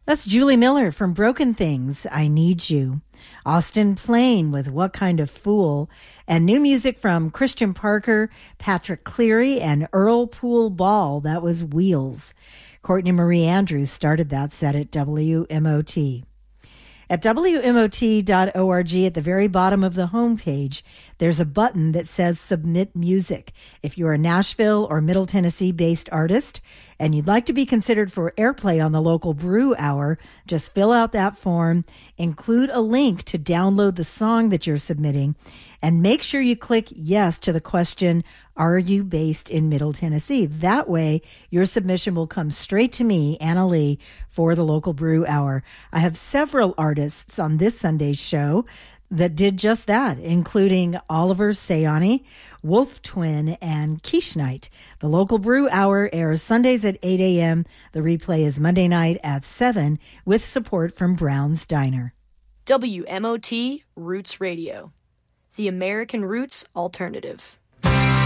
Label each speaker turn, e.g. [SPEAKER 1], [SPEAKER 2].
[SPEAKER 1] That's Julie Miller from Broken Things, I Need You. Austin Plain with What Kind of Fool. And new music from Christian Parker, Patrick Cleary, and Earl Poole Ball. That was Wheels. Courtney Marie Andrews started that set at WMOT. At WMOT.org, at the very bottom of the homepage, there's a button that says Submit Music. If you're a Nashville or Middle Tennessee-based artist and you'd like to be considered for airplay on the local Brew Hour, just fill out that form, include a link to download the song that you're submitting, and make sure you click yes to the question, are you based in Middle Tennessee? That way, your submission will come straight to me, Anna Lee, for the local Brew Hour. I have several artists on this Sunday's show that did just that, including Oliver Sayani, Wolf Twin, and Quiche Night. The local Brew Hour airs Sundays at 8 a.m. The replay is Monday night at 7 with support from Brown's Diner.
[SPEAKER 2] WMOT Roots Radio, the American Roots Alternative.